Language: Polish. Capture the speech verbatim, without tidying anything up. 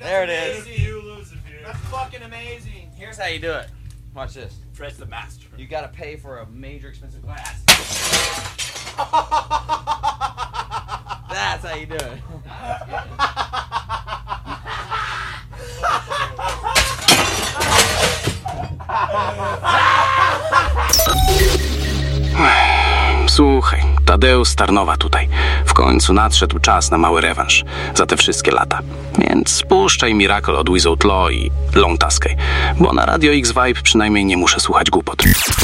There it is. You lose if you. That's fucking amazing. Here's how you do it. Watch this. Fred's the master. You gotta pay for a major expensive glass. That's how you do it. Słuchaj, Tadeusz z Tarnowa tutaj. W końcu nadszedł czas na mały rewanż za te wszystkie lata. Więc spuszczaj Miracle od Without Law i Long Tuskay, bo na Radio X Vibe przynajmniej nie muszę słuchać głupot.